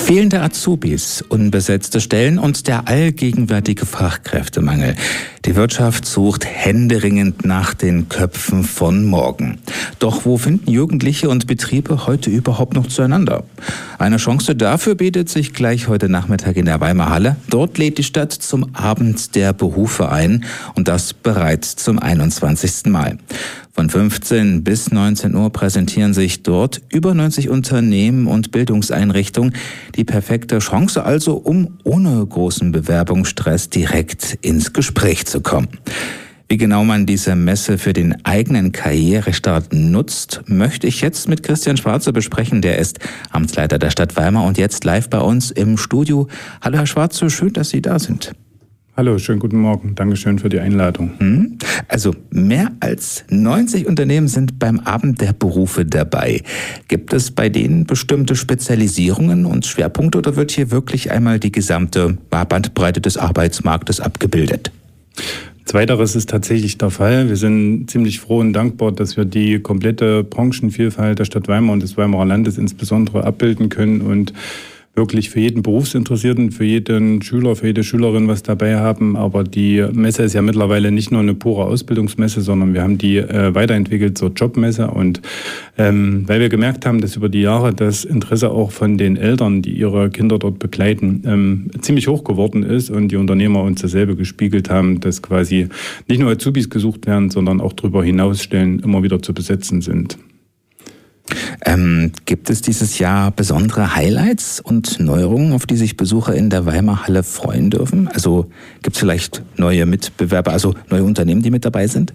Fehlende Azubis, unbesetzte Stellen und der allgegenwärtige Fachkräftemangel. Die Wirtschaft sucht händeringend nach den Köpfen von morgen. Doch wo finden Jugendliche und Betriebe heute überhaupt noch zueinander? Eine Chance dafür bietet sich gleich heute Nachmittag in der Weimarer Halle. Dort lädt die Stadt zum Abend der Berufe ein und das bereits zum 21. Mal. Von 15 bis 19 Uhr präsentieren sich dort über 90 Unternehmen und Bildungseinrichtungen. Die perfekte Chance also, um ohne großen Bewerbungsstress direkt ins Gespräch zu kommen. Wie genau man diese Messe für den eigenen Karrierestart nutzt, möchte ich jetzt mit Christian Schwarze besprechen. Der ist Amtsleiter der Stadt Weimar und jetzt live bei uns im Studio. Hallo Herr Schwarze, schön, dass Sie da sind. Hallo, schönen guten Morgen. Dankeschön für die Einladung. Also mehr als 90 Unternehmen sind beim Abend der Berufe dabei. Gibt es bei denen bestimmte Spezialisierungen und Schwerpunkte oder wird hier wirklich einmal die gesamte Bandbreite des Arbeitsmarktes abgebildet? Zweiteres ist tatsächlich der Fall. Wir sind ziemlich froh und dankbar, dass wir die komplette Branchenvielfalt der Stadt Weimar und des Weimarer Landes insbesondere abbilden können und wirklich für jeden Berufsinteressierten, für jeden Schüler, für jede Schülerin was dabei haben. Aber die Messe ist ja mittlerweile nicht nur eine pure Ausbildungsmesse, sondern wir haben die weiterentwickelt zur Jobmesse. Und weil wir gemerkt haben, dass über die Jahre das Interesse auch von den Eltern, die ihre Kinder dort begleiten, ziemlich hoch geworden ist und die Unternehmer uns dasselbe gespiegelt haben, dass quasi nicht nur Azubis gesucht werden, sondern auch darüber hinaus Stellen immer wieder zu besetzen sind. Gibt es dieses Jahr besondere Highlights und Neuerungen, auf die sich Besucher in der Weimarer Halle freuen dürfen? Also gibt es vielleicht neue Mitbewerber, also neue Unternehmen, die mit dabei sind?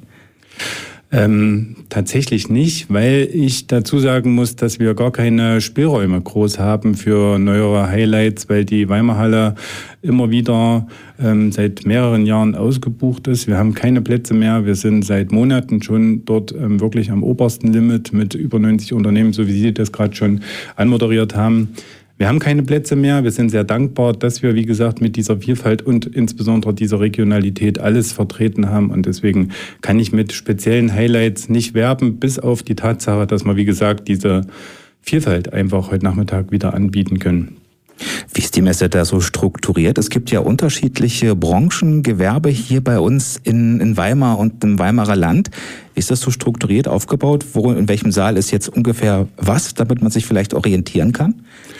Tatsächlich nicht, weil ich dazu sagen muss, dass wir gar keine Spielräume groß haben für neuere Highlights, weil die Weimarer Halle immer wieder seit mehreren Jahren ausgebucht ist. Wir haben keine Plätze mehr. Wir sind seit Monaten schon dort wirklich am obersten Limit mit über 90 Unternehmen, so wie Sie das gerade schon anmoderiert haben. Wir haben keine Plätze mehr. Wir sind sehr dankbar, dass wir, wie gesagt, mit dieser Vielfalt und insbesondere dieser Regionalität alles vertreten haben. Und deswegen kann ich mit speziellen Highlights nicht werben, bis auf die Tatsache, dass wir, wie gesagt, diese Vielfalt einfach heute Nachmittag wieder anbieten können. Wie ist die Messe da so strukturiert? Es gibt ja unterschiedliche Branchen, Gewerbe hier bei uns in Weimar und im Weimarer Land. Wie ist das so strukturiert aufgebaut? In welchem Saal ist jetzt ungefähr was, damit man sich vielleicht orientieren kann?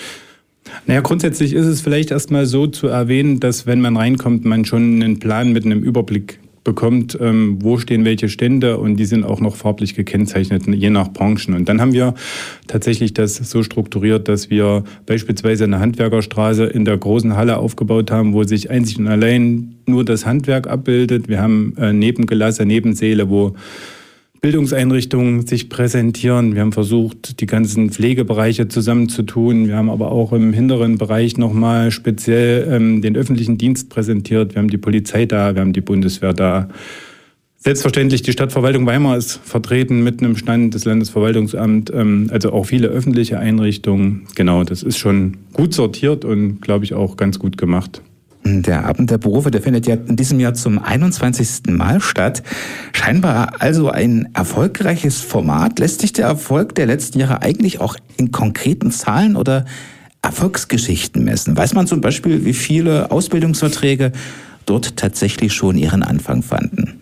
Naja, grundsätzlich ist es vielleicht erstmal so zu erwähnen, dass wenn man reinkommt, man schon einen Plan mit einem Überblick bekommt, wo stehen welche Stände und die sind auch noch farblich gekennzeichnet, je nach Branchen. Und dann haben wir tatsächlich das so strukturiert, dass wir beispielsweise eine Handwerkerstraße in der großen Halle aufgebaut haben, wo sich einzig und allein nur das Handwerk abbildet. Wir haben Nebengelasse, Nebensäle, wo Bildungseinrichtungen sich präsentieren. Wir haben versucht, die ganzen Pflegebereiche zusammenzutun. Wir haben aber auch im hinteren Bereich nochmal speziell den öffentlichen Dienst präsentiert. Wir haben die Polizei da, wir haben die Bundeswehr da. Selbstverständlich, die Stadtverwaltung Weimar ist vertreten mit einem Stand, des Landesverwaltungsamts, also auch viele öffentliche Einrichtungen. Genau, das ist schon gut sortiert und, glaube ich, auch ganz gut gemacht. Der Abend der Berufe, der findet ja in diesem Jahr zum 21. Mal statt. Scheinbar also ein erfolgreiches Format. Lässt sich der Erfolg der letzten Jahre eigentlich auch in konkreten Zahlen oder Erfolgsgeschichten messen? Weiß man zum Beispiel, wie viele Ausbildungsverträge dort tatsächlich schon ihren Anfang fanden?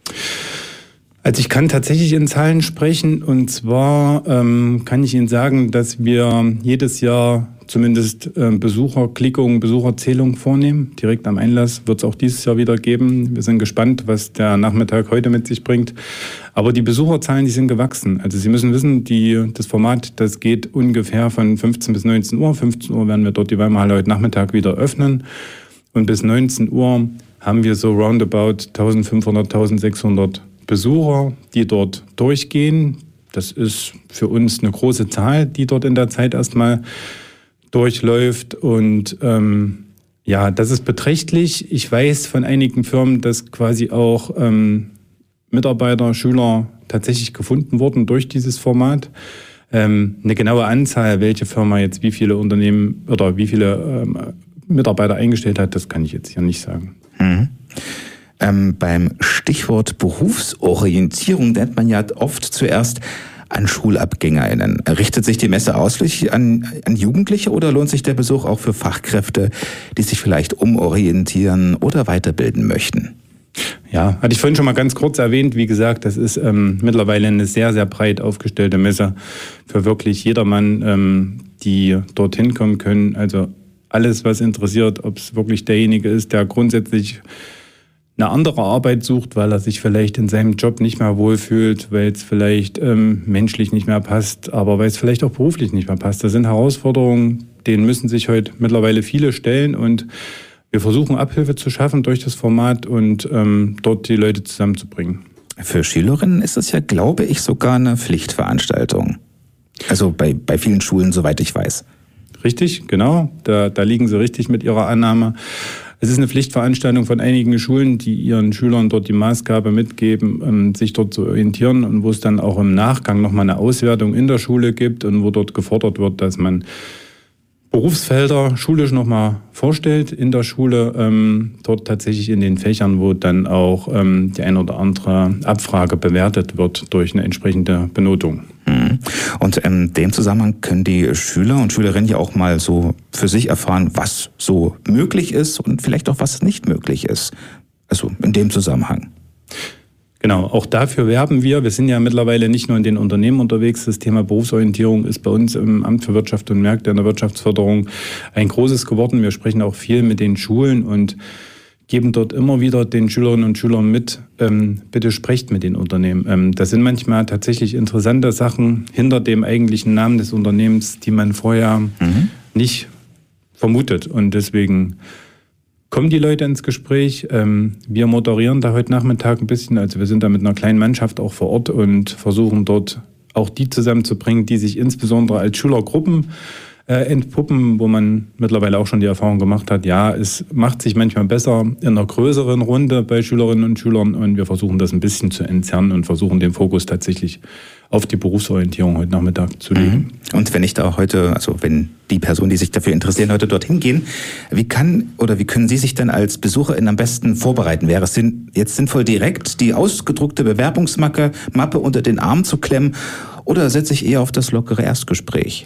Also ich kann tatsächlich in Zahlen sprechen und zwar kann ich Ihnen sagen, dass wir jedes Jahr zumindest Besucherklickungen, Besucherzählungen vornehmen. Direkt am Einlass wird es auch dieses Jahr wieder geben. Wir sind gespannt, was der Nachmittag heute mit sich bringt. Aber die Besucherzahlen, die sind gewachsen. Also Sie müssen wissen, das Format, das geht ungefähr von 15 bis 19 Uhr. 15 Uhr werden wir dort die Weimarer Halle heute Nachmittag wieder öffnen. Und bis 19 Uhr haben wir so roundabout 1500, 1600 Besucher, die dort durchgehen. Das ist für uns eine große Zahl, die dort in der Zeit erstmal durchläuft und das ist beträchtlich. Ich weiß von einigen Firmen, dass quasi auch Mitarbeiter, Schüler tatsächlich gefunden wurden durch dieses Format. Eine genaue Anzahl, welche Firma jetzt wie viele Unternehmen oder wie viele Mitarbeiter eingestellt hat, das kann ich jetzt hier nicht sagen. Beim Stichwort Berufsorientierung denkt man ja oft zuerst an SchulabgängerInnen. Richtet sich die Messe ausschließlich an Jugendliche oder lohnt sich der Besuch auch für Fachkräfte, die sich vielleicht umorientieren oder weiterbilden möchten? Ja, hatte ich vorhin schon mal ganz kurz erwähnt. Wie gesagt, das ist mittlerweile eine sehr, sehr breit aufgestellte Messe für wirklich jedermann, die dorthin kommen können. Also alles, was interessiert, ob es wirklich derjenige ist, der grundsätzlich eine andere Arbeit sucht, weil er sich vielleicht in seinem Job nicht mehr wohlfühlt, weil es vielleicht menschlich nicht mehr passt, aber weil es vielleicht auch beruflich nicht mehr passt. Das sind Herausforderungen, denen müssen sich heute mittlerweile viele stellen und wir versuchen Abhilfe zu schaffen durch das Format und dort die Leute zusammenzubringen. Für Schülerinnen ist es ja, glaube ich, sogar eine Pflichtveranstaltung. Also bei vielen Schulen, soweit ich weiß. Richtig, genau. Da liegen Sie richtig mit Ihrer Annahme. Es ist eine Pflichtveranstaltung von einigen Schulen, die ihren Schülern dort die Maßgabe mitgeben, sich dort zu orientieren und wo es dann auch im Nachgang nochmal eine Auswertung in der Schule gibt und wo dort gefordert wird, dass man Berufsfelder schulisch nochmal vorstellt in der Schule, dort tatsächlich in den Fächern, wo dann auch die ein oder andere Abfrage bewertet wird durch eine entsprechende Benotung. Und in dem Zusammenhang können die Schüler und Schülerinnen ja auch mal so für sich erfahren, was so möglich ist und vielleicht auch was nicht möglich ist. Also in dem Zusammenhang. Genau, auch dafür werben wir. Wir sind ja mittlerweile nicht nur in den Unternehmen unterwegs. Das Thema Berufsorientierung ist bei uns im Amt für Wirtschaft und Märkte in der Wirtschaftsförderung ein großes geworden. Wir sprechen auch viel mit den Schulen und geben dort immer wieder den Schülerinnen und Schülern mit, bitte sprecht mit den Unternehmen. Das sind manchmal tatsächlich interessante Sachen hinter dem eigentlichen Namen des Unternehmens, die man vorher nicht vermutet. Und deswegen kommen die Leute ins Gespräch. Wir moderieren da heute Nachmittag ein bisschen. Also wir sind da mit einer kleinen Mannschaft auch vor Ort und versuchen dort auch die zusammenzubringen, die sich insbesondere als Schülergruppen entpuppen, wo man mittlerweile auch schon die Erfahrung gemacht hat, ja, es macht sich manchmal besser in einer größeren Runde bei Schülerinnen und Schülern und wir versuchen das ein bisschen zu entzerren und versuchen den Fokus tatsächlich auf die Berufsorientierung heute Nachmittag zu legen. Und wenn ich da heute, also wenn die Personen, die sich dafür interessieren, heute dorthin gehen, wie können Sie sich denn als Besucherin am besten vorbereiten? Wäre es jetzt sinnvoll, direkt die ausgedruckte Bewerbungsmappe unter den Arm zu klemmen oder setze ich eher auf das lockere Erstgespräch?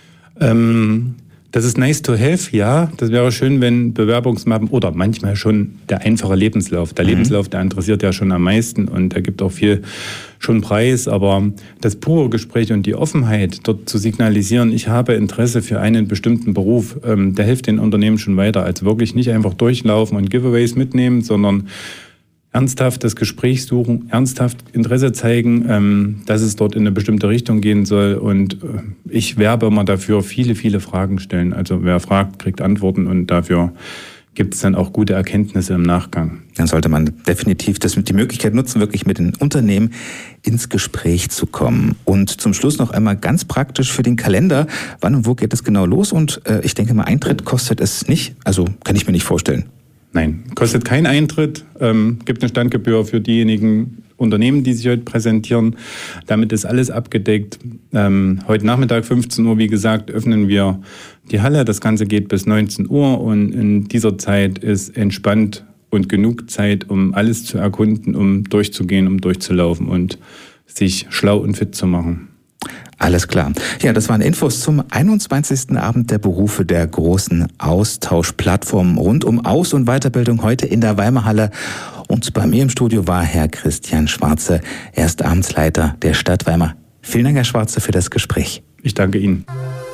Das ist nice to have, ja. Das wäre schön, wenn Bewerbungsmappen oder manchmal schon der einfache Lebenslauf. Der Lebenslauf, der interessiert ja schon am meisten und der gibt auch viel schon preis. Aber das pure Gespräch und die Offenheit, dort zu signalisieren, ich habe Interesse für einen bestimmten Beruf, der hilft den Unternehmen schon weiter. Also wirklich nicht einfach durchlaufen und Giveaways mitnehmen, sondern ernsthaft das Gespräch suchen, ernsthaft Interesse zeigen, dass es dort in eine bestimmte Richtung gehen soll. Und ich werbe immer dafür, viele, viele Fragen stellen. Also wer fragt, kriegt Antworten und dafür gibt es dann auch gute Erkenntnisse im Nachgang. Dann sollte man definitiv die Möglichkeit nutzen, wirklich mit den Unternehmen ins Gespräch zu kommen. Und zum Schluss noch einmal ganz praktisch für den Kalender. Wann und wo geht es genau los? Und ich denke mal, Eintritt kostet es nicht. Also kann ich mir nicht vorstellen. Nein, kostet keinen Eintritt, gibt eine Standgebühr für diejenigen Unternehmen, die sich heute präsentieren. Damit ist alles abgedeckt. Heute Nachmittag 15 Uhr, wie gesagt, öffnen wir die Halle. Das Ganze geht bis 19 Uhr und in dieser Zeit ist entspannt und genug Zeit, um alles zu erkunden, um durchzugehen, um durchzulaufen und sich schlau und fit zu machen. Alles klar. Ja, das waren Infos zum 21. Abend der Berufe der großen Austauschplattform rund um Aus- und Weiterbildung heute in der Weimarhalle. Und bei mir im Studio war Herr Christian Schwarze, er ist Amtsleiter der Stadt Weimar. Vielen Dank, Herr Schwarze, für das Gespräch. Ich danke Ihnen.